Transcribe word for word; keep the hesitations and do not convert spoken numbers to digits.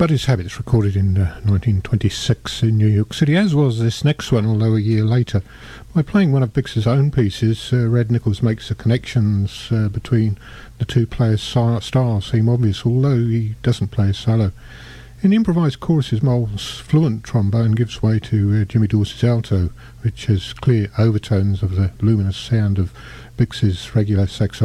Buddy's Habits, recorded in uh, nineteen twenty-six in New York City, as was this next one, although a year later. By playing one of Bix's own pieces, uh, Red Nichols makes the connections uh, between the two players' stars seem obvious, although he doesn't play a solo. In improvised choruses, Mole's fluent trombone gives way to uh, Jimmy Dorsey's alto, which has clear overtones of the luminous sound of Bix's regular saxophone.